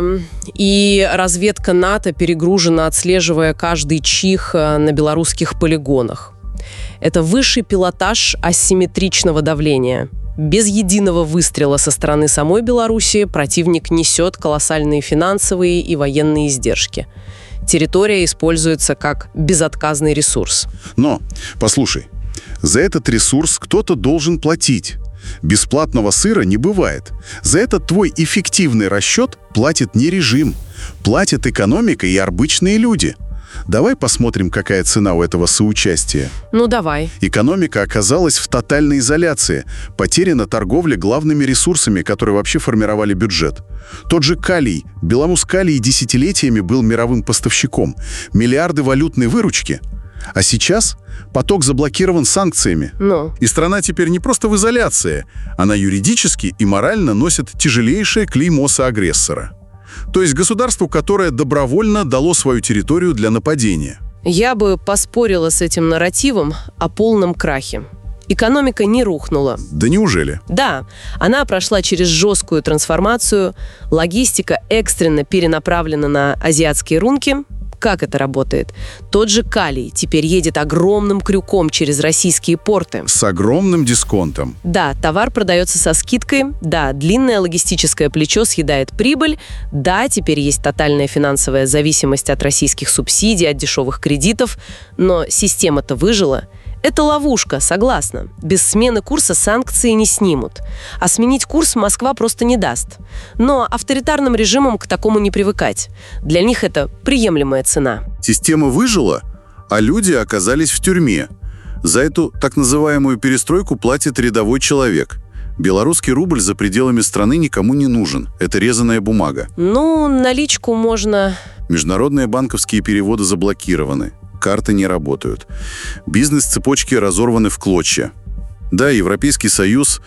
S3: и разведка НАТО перегружена, отслеживая каждый чих на белорусских полигонах. Это высший пилотаж асимметричного давления. Без единого выстрела со стороны самой Беларуси противник несет колоссальные финансовые и военные издержки. Территория используется как безотказный ресурс.
S4: Но, послушай, за этот ресурс кто-то должен платить. Бесплатного сыра не бывает. За этот твой эффективный расчет платит не режим. Платят экономика и обычные люди. Давай посмотрим, какая цена у этого соучастия.
S3: Ну, давай.
S4: Экономика оказалась в тотальной изоляции. Потеряна торговля главными ресурсами, которые вообще формировали бюджет. Тот же калий. Беларусь калий десятилетиями был мировым поставщиком. Миллиарды валютной выручки. А сейчас поток заблокирован санкциями. И страна теперь не просто в изоляции. Она юридически и морально носит тяжелейшее клеймо соагрессора. То есть государству, которое добровольно дало свою территорию для нападения.
S3: Я бы поспорила с этим нарративом о полном крахе. Экономика не рухнула.
S4: Да неужели?
S3: Да, она прошла через жесткую трансформацию, логистика экстренно перенаправлена на азиатские рынки. Как это работает? Тот же калий теперь едет огромным крюком через российские порты.
S4: С огромным дисконтом.
S3: Да, товар продается со скидкой. Да, длинное логистическое плечо съедает прибыль. Да, теперь есть тотальная финансовая зависимость от российских субсидий, от дешевых кредитов. Но система-то выжила. Это ловушка, согласна. Без смены курса санкции не снимут. А сменить курс Москва просто не даст. Но авторитарным режимам к такому не привыкать. Для них это приемлемая цена.
S4: Система выжила, а люди оказались в тюрьме. За эту так называемую перестройку платит рядовой человек. Белорусский рубль за пределами страны никому не нужен. Это резаная бумага.
S3: Ну, наличку можно...
S4: Международные банковские переводы заблокированы. Карты не работают. Бизнес-цепочки разорваны в клочья. Да, Европейский Союз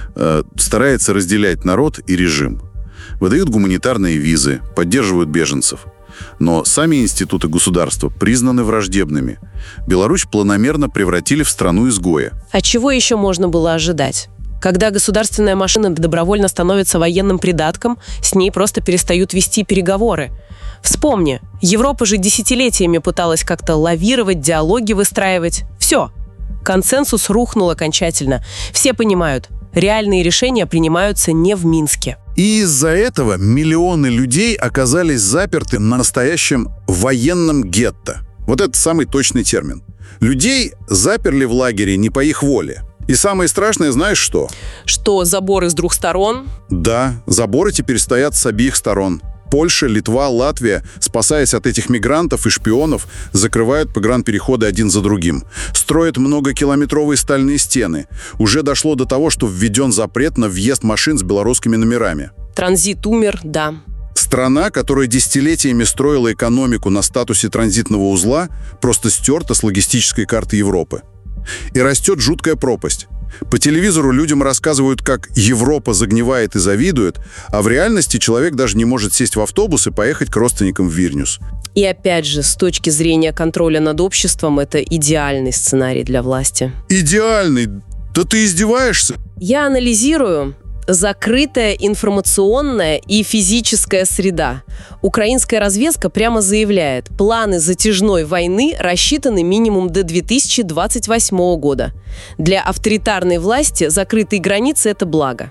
S4: старается разделять народ и режим. Выдают гуманитарные визы, поддерживают беженцев. Но сами институты государства признаны враждебными. Беларусь планомерно превратили в страну-изгоя.
S3: А чего еще можно было ожидать? Когда государственная машина добровольно становится военным придатком, с ней просто перестают вести переговоры. Вспомни, Европа же десятилетиями пыталась как-то лавировать, диалоги выстраивать. Все. Консенсус рухнул окончательно. Все понимают, реальные решения принимаются не в Минске.
S4: И из-за этого миллионы людей оказались заперты на настоящем военном гетто. Вот это самый точный термин. Людей заперли в лагере не по их воле. И самое страшное, знаешь что?
S3: Что, заборы с двух сторон?
S4: Да, заборы теперь стоят с обеих сторон. Польша, Литва, Латвия, спасаясь от этих мигрантов и шпионов, закрывают погранпереходы один за другим. Строят многокилометровые стальные стены. Уже дошло до того, что введен запрет на въезд машин с белорусскими номерами.
S3: Транзит умер, да.
S4: Страна, которая десятилетиями строила экономику на статусе транзитного узла, просто стерта с логистической карты Европы. И растет жуткая пропасть. По телевизору людям рассказывают, как Европа загнивает и завидует, а в реальности человек даже не может сесть в автобус и поехать к родственникам в Вильнюс.
S3: И опять же, с точки зрения контроля над обществом, это идеальный сценарий для власти.
S4: Идеальный? Да ты издеваешься?
S3: Я анализирую. Закрытая информационная и физическая среда. Украинская разведка прямо заявляет, планы затяжной войны рассчитаны минимум до 2028 года. Для авторитарной власти закрытые границы – это благо.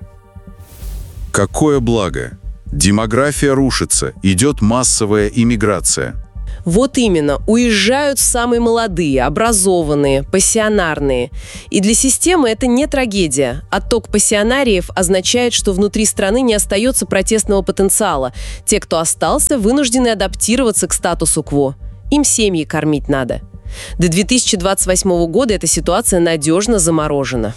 S4: Какое благо? Демография рушится, идет массовая иммиграция.
S3: Вот именно, уезжают самые молодые, образованные, пассионарные. И для системы это не трагедия. Отток пассионариев означает, что внутри страны не остается протестного потенциала. Те, кто остался, вынуждены адаптироваться к статусу кво. Им семьи кормить надо. До 2028 года эта ситуация надежно заморожена.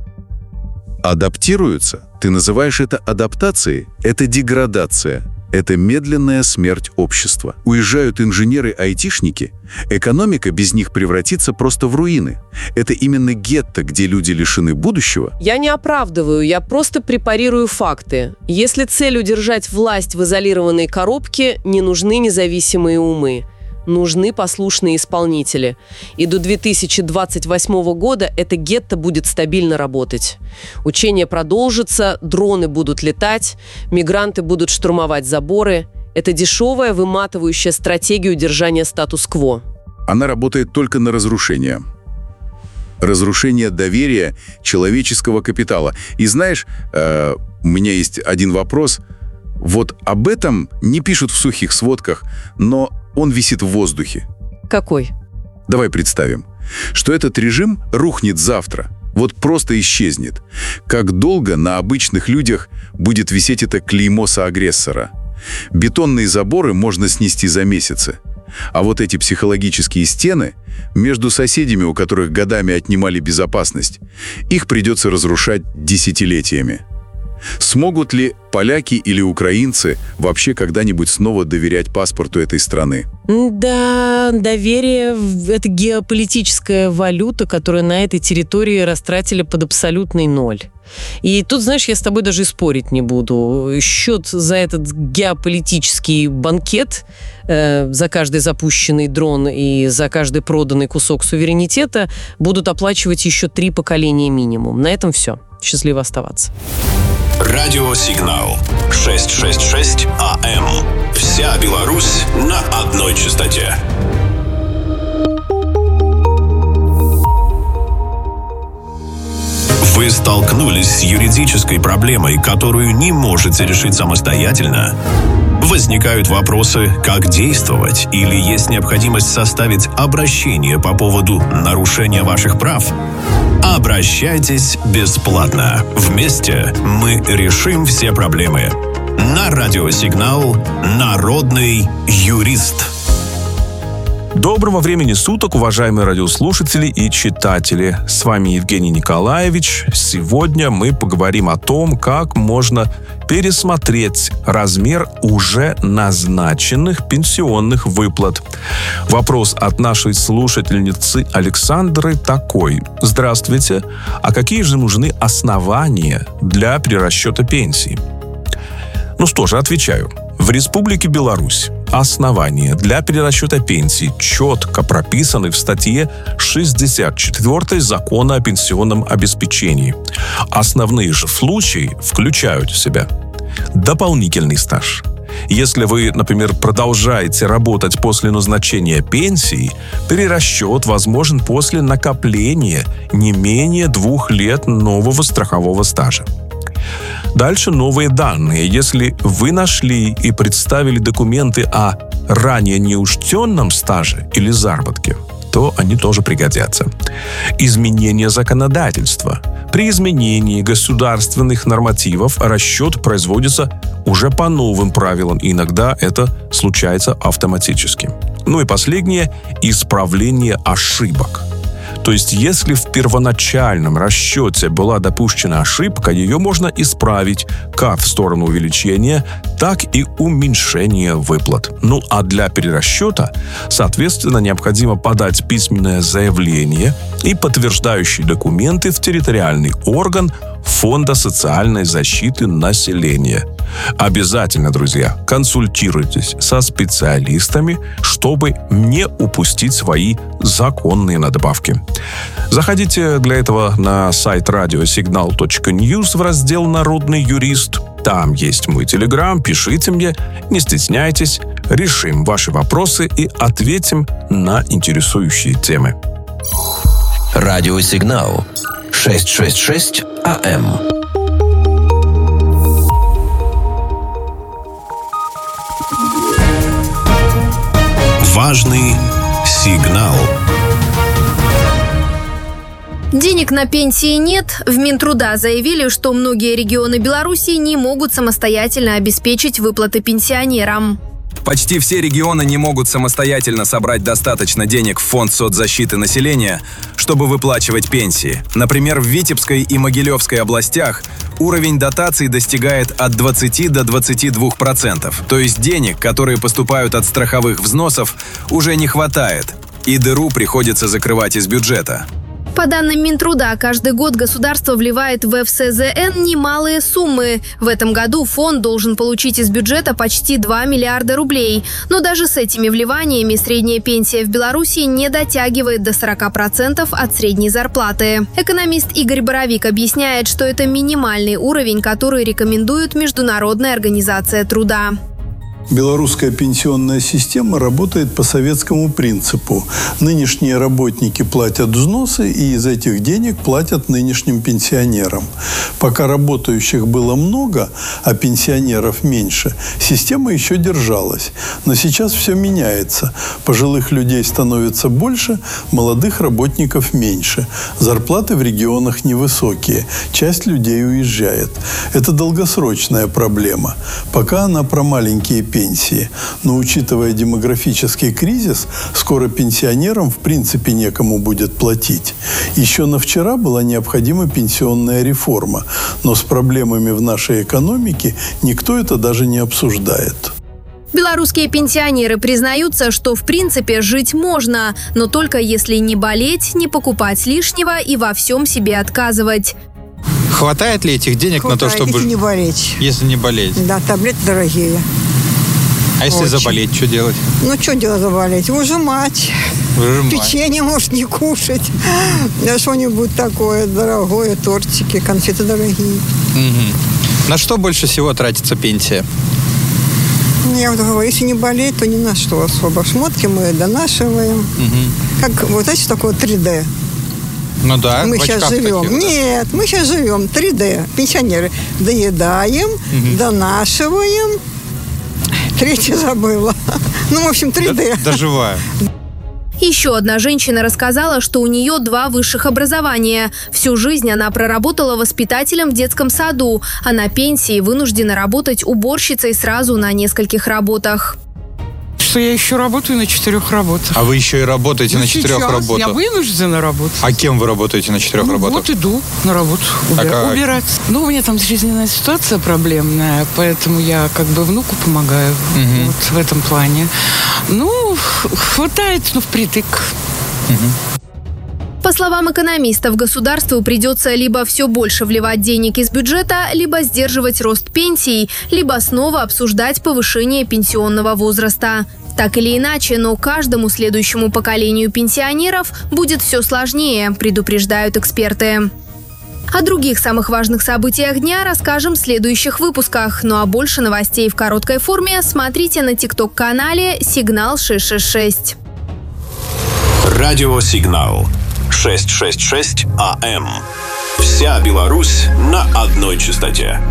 S4: Адаптируются? Ты называешь это адаптацией? Это деградация. Это медленная смерть общества. Уезжают инженеры-айтишники, экономика без них превратится просто в руины. Это именно гетто, где люди лишены будущего.
S3: Я не оправдываю, я просто препарирую факты. Если цель удержать власть в изолированной коробке, не нужны независимые умы. Нужны послушные исполнители. И до 2028 года это гетто будет стабильно работать. Учения продолжатся, дроны будут летать, мигранты будут штурмовать заборы. Это дешевая, выматывающая стратегия удержания статус-кво.
S4: Она работает только на разрушение. Разрушение доверия человеческого капитала. И знаешь, у меня есть один вопрос. Вот об этом не пишут в сухих сводках, но он висит в воздухе.
S3: Какой?
S4: Давай представим, что этот режим рухнет завтра, вот просто исчезнет. Как долго на обычных людях будет висеть это клеймо соагрессора? Бетонные заборы можно снести за месяцы. А вот эти психологические стены между соседями, у которых годами отнимали безопасность, их придется разрушать десятилетиями. Смогут ли поляки или украинцы вообще когда-нибудь снова доверять паспорту этой страны?
S2: Да, доверие – это геополитическая валюта, которую на этой территории растратили под абсолютный ноль. И тут, знаешь, я с тобой даже и спорить не буду. Счет за этот геополитический банкет, за каждый запущенный дрон и за каждый проданный кусок суверенитета будут оплачивать еще 3 поколения минимум. На этом все. Счастливо оставаться.
S1: Радиосигнал 666 АМ. Вся Беларусь на одной частоте. Вы столкнулись с юридической проблемой, которую не можете решить самостоятельно? Возникают вопросы, как действовать, или есть необходимость составить обращение по поводу нарушения ваших прав? Обращайтесь бесплатно. Вместе мы решим все проблемы. На радиосигнал «Народный юрист».
S7: Доброго времени суток, уважаемые радиослушатели и читатели. С вами Евгений Николаевич. Сегодня мы поговорим о том, как можно пересмотреть размер уже назначенных пенсионных выплат. Вопрос от нашей слушательницы Александры такой. Здравствуйте. А какие же нужны основания для перерасчета пенсий? Ну что же, отвечаю. В Республике Беларусь основания для перерасчета пенсий четко прописаны в статье 64 Закона о пенсионном обеспечении. Основные же случаи включают в себя дополнительный стаж. Если вы, например, продолжаете работать после назначения пенсии, перерасчет возможен после накопления не менее 2 лет нового страхового стажа. Дальше новые данные. Если вы нашли и представили документы о ранее неучтенном стаже или заработке, то они тоже пригодятся. Изменение законодательства. При изменении государственных нормативов расчет производится уже по новым правилам, и иногда это случается автоматически. Ну и последнее – исправление ошибок. То есть, если в первоначальном расчете была допущена ошибка, ее можно исправить как в сторону увеличения, так и уменьшение выплат. Ну а для перерасчета, соответственно, необходимо подать письменное заявление и подтверждающие документы в территориальный орган Фонда социальной защиты населения. Обязательно, друзья, консультируйтесь со специалистами, чтобы не упустить свои законные надбавки. Заходите для этого на сайт radiosignal.news в раздел «Народный юрист». Там есть мой телеграм, пишите мне, не стесняйтесь, решим ваши вопросы и ответим на интересующие темы.
S5: Радиосигнал 666 АМ.
S1: Важный сигнал.
S13: Денег на пенсии нет. В Минтруда заявили, что многие регионы Беларуси не могут самостоятельно обеспечить выплаты пенсионерам.
S16: Почти все регионы не могут самостоятельно собрать достаточно денег в Фонд соцзащиты населения, чтобы выплачивать пенсии. Например, в Витебской и Могилевской областях уровень дотаций достигает от 20 до 22%. То есть денег, которые поступают от страховых взносов, уже не хватает, и дыру приходится закрывать из бюджета.
S13: По данным Минтруда, каждый год государство вливает в ФСЗН немалые суммы. В этом году фонд должен получить из бюджета почти 2 миллиарда рублей. Но даже с этими вливаниями средняя пенсия в Беларуси не дотягивает до 40% от средней зарплаты. Экономист Игорь Боровик объясняет, что это минимальный уровень, который рекомендует Международная организация труда.
S10: Белорусская пенсионная система работает по советскому принципу. Нынешние работники платят взносы, и из этих денег платят нынешним пенсионерам. Пока работающих было много, а пенсионеров меньше, система еще держалась. Но сейчас все меняется. Пожилых людей становится больше, молодых работников меньше. Зарплаты в регионах невысокие. Часть людей уезжает. Это долгосрочная проблема. Пока она про маленькие пенсии. Но, учитывая демографический кризис, скоро пенсионерам в принципе некому будет платить. Еще на вчера была необходима пенсионная реформа, но с проблемами в нашей экономике никто это даже не обсуждает.
S13: Белорусские пенсионеры признаются, что в принципе жить можно, но только если не болеть, не покупать лишнего и во всем себе отказывать.
S23: Хватает ли этих денег на то, чтобы...
S24: если не болеть.
S23: Если не болеть.
S24: Да, таблетки дорогие.
S23: А если
S24: очень.
S23: заболеть, что делать?
S24: Ну, что делать заболеть? Выжимать. Печенье, может, не кушать. Да что-нибудь такое дорогое, тортики, конфеты дорогие.
S23: Угу. На что больше всего тратится пенсия?
S24: Я вот говорю, если не болеть, то ни на что особо. Шмотки мы донашиваем. Угу. Как, вот знаете, что такое 3D?
S23: Ну да,
S24: мы сейчас живем.
S23: Таких, да?
S24: Нет, мы сейчас живем 3D. Пенсионеры доедаем, донашиваем. Третье забыла. Ну, в общем, 3D.
S23: Доживаю.
S13: Еще одна женщина рассказала, что у нее 2 высших образования. Всю жизнь она проработала воспитателем в детском саду, а на пенсии вынуждена работать уборщицей сразу на нескольких работах.
S25: Что я еще работаю на 4 работах.
S23: А вы еще и работаете на 4 работах?
S25: Я вынуждена работать.
S23: А кем вы работаете на 4 работах?
S25: Вот иду на работу убирать. Ну, у меня там жизненная ситуация проблемная, поэтому я как бы внуку помогаю вот в этом плане. Ну, хватает, впритык.
S13: По словам экономистов, государству придется либо все больше вливать денег из бюджета, либо сдерживать рост пенсий, либо снова обсуждать повышение пенсионного возраста. Так или иначе, но каждому следующему поколению пенсионеров будет все сложнее, предупреждают эксперты. О других самых важных событиях дня расскажем в следующих выпусках. Ну а больше новостей в короткой форме смотрите на TikTok-канале «Сигнал 666».
S1: Радиосигнал 666 АМ. Вся Беларусь на одной частоте.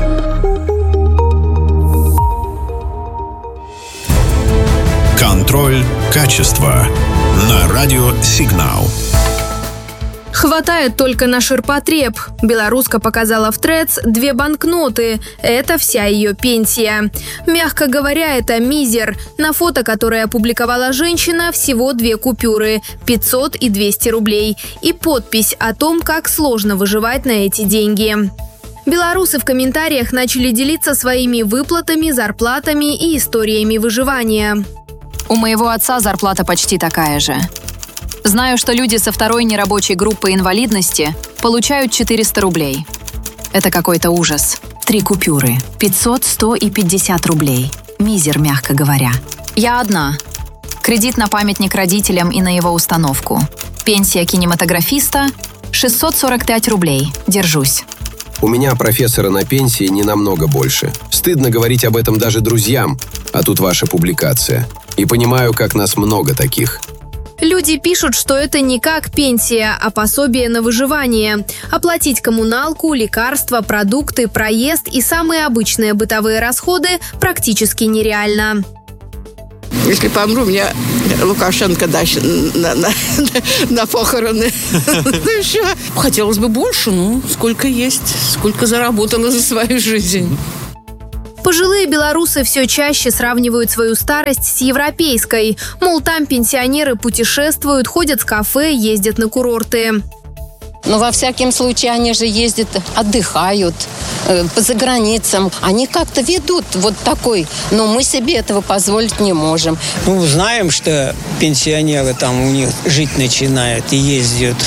S1: Контроль качества на радиосигнал.
S13: Хватает только на ширпотреб. Белоруска показала в Threads 2 банкноты. Это вся ее пенсия. Мягко говоря, это мизер. На фото, которое опубликовала женщина, всего 2 купюры – 500 и 200 рублей. И подпись о том, как сложно выживать на эти деньги. Белорусы в комментариях начали делиться своими выплатами, зарплатами и историями выживания.
S6: У моего отца зарплата почти такая же. Знаю, что люди со второй нерабочей группы инвалидности получают 400 рублей. Это какой-то ужас. 3 купюры. 500, 100 и 50 рублей. Мизер, мягко говоря. Я одна. Кредит на памятник родителям и на его установку. Пенсия кинематографиста – 645 рублей. Держусь.
S8: У меня профессора на пенсии не намного больше. Стыдно говорить об этом даже друзьям, а тут ваша публикация. И понимаю, как нас много таких.
S13: Люди пишут, что это не как пенсия, а пособие на выживание. Оплатить коммуналку, лекарства, продукты, проезд и самые обычные бытовые расходы практически нереально.
S11: Если помру, мне Лукашенко даст на похороны.
S25: Хотелось бы больше, сколько есть, сколько заработала за свою жизнь.
S13: Пожилые белорусы все чаще сравнивают свою старость с европейской. Мол, там пенсионеры путешествуют, ходят в кафе, ездят на курорты.
S12: Но во всяком случае они же ездят, отдыхают за границам. Они как-то ведут вот такой, но мы себе этого позволить не можем.
S15: Знаем, что пенсионеры там у них жить начинают и ездят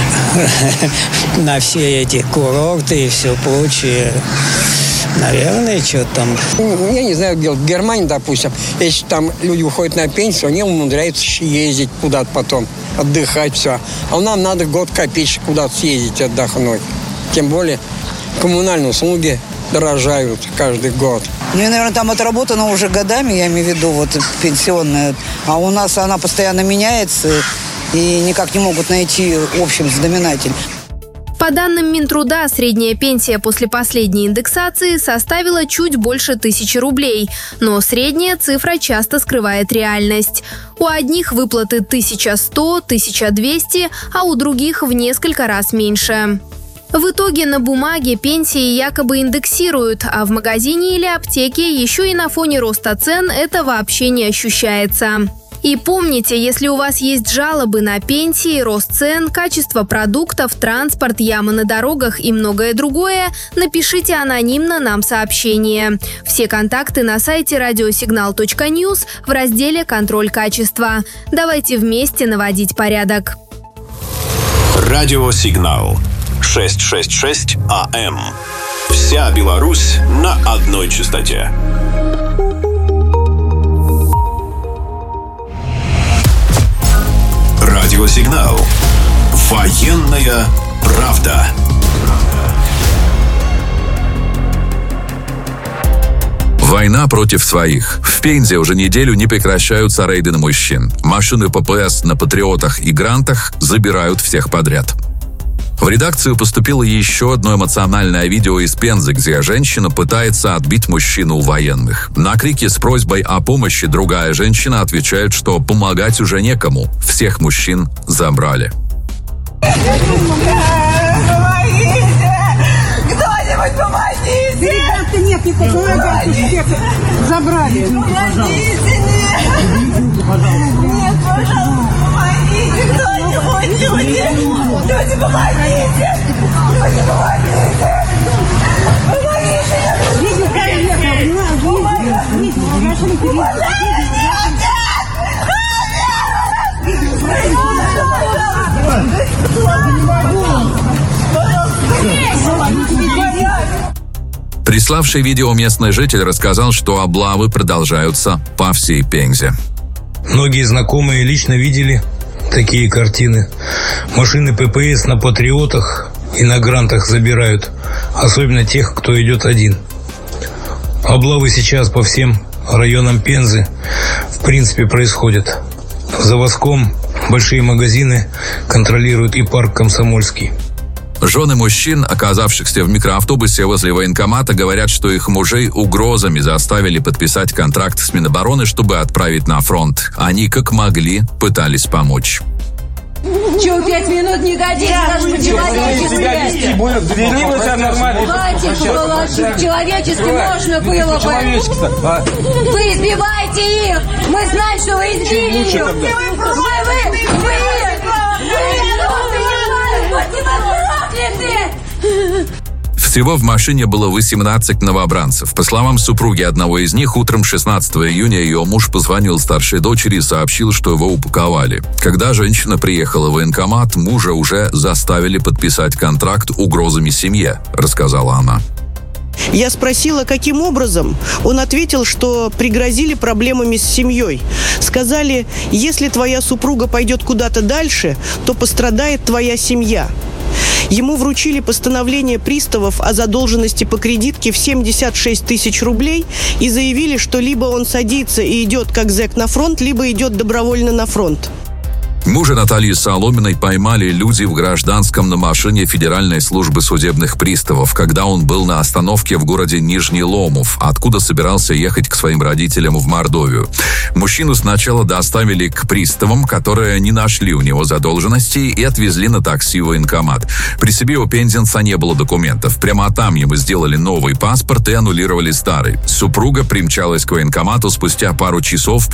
S15: на все эти курорты и все прочее. Наверное, что там.
S11: Я не знаю, где в Германии, допустим, если там люди уходят на пенсию, они умудряются ездить куда-то потом, отдыхать, все. А нам надо год копеечек куда-то съездить, отдохнуть. Тем более коммунальные услуги дорожают каждый год.
S26: Наверное, там отработано уже годами, я имею в виду, вот пенсионная. А у нас она постоянно меняется, и никак не могут найти общий знаменатель.
S13: По данным Минтруда, средняя пенсия после последней индексации составила чуть больше 1000 рублей. Но средняя цифра часто скрывает реальность. У одних выплаты 1100, 1200, а у других в несколько раз меньше. В итоге на бумаге пенсии якобы индексируют, а в магазине или аптеке еще и на фоне роста цен это вообще не ощущается. И помните, если у вас есть жалобы на пенсии, рост цен, качество продуктов, транспорт, ямы на дорогах и многое другое, напишите анонимно нам сообщение. Все контакты на сайте radiosignal.news в разделе «Контроль качества». Давайте вместе наводить порядок.
S1: Радиосигнал 666 АМ. Вся Беларусь на одной частоте. Радиосигнал. Военная правда.
S9: Война против своих. В Пензе уже неделю не прекращаются рейды на мужчин. Машины ППС на «Патриотах» и «Грантах» забирают всех подряд. В редакцию поступило еще одно эмоциональное видео из Пензы, где женщина пытается отбить мужчину у военных. На крики с просьбой о помощи другая женщина отвечает, что помогать уже некому. Всех мужчин забрали.
S11: Кто-нибудь помогите!
S26: Ребята, нет, не помогайте, всех забрали.
S11: Помогите, нет! Нет, пожалуйста, помогите! Кто-нибудь, люди! Люди, помогите! Люди, помогите!
S9: Приславший видео местный житель рассказал, что облавы продолжаются по всей Пензе.
S27: Многие знакомые лично видели такие картины. Машины ППС на «Патриотах» и на «Грантах» забирают, особенно тех, кто идет один. Облавы сейчас по всем районам Пензы в принципе происходят. За Воском большие магазины контролируют и парк Комсомольский.
S9: Жены мужчин, оказавшихся в микроавтобусе возле военкомата, говорят, что их мужей угрозами заставили подписать контракт с Минобороны, чтобы отправить на фронт. Они, как могли, пытались помочь.
S11: Чего 5 минут не годится, даже по-человечески. Хватит положить, человечески можно было бы. Вы избиваете их, мы знаем, что вы избили их.
S9: В Всего в машине было 18 новобранцев. По словам супруги одного из них, утром 16 июня ее муж позвонил старшей дочери и сообщил, что его упаковали. Когда женщина приехала в военкомат, мужа уже заставили подписать контракт угрозами семье, рассказала она.
S14: Я спросила, каким образом. Он ответил, что пригрозили проблемами с семьей. Сказали, если твоя супруга пойдет куда-то дальше, то пострадает твоя семья. Ему вручили постановление приставов о задолженности по кредитке в 76 тысяч рублей и заявили, что либо он садится и идет как зэк на фронт, либо идет добровольно на фронт.
S9: Мужа Натальи Соломиной поймали люди в гражданском на машине Федеральной службы судебных приставов, когда он был на остановке в городе Нижний Ломов, откуда собирался ехать к своим родителям в Мордовию. Мужчину сначала доставили к приставам, которые не нашли у него задолженности, и отвезли на такси в военкомат. При себе у пензенца не было документов. Прямо там ему сделали новый паспорт и аннулировали старый. Супруга примчалась к военкомату спустя пару часов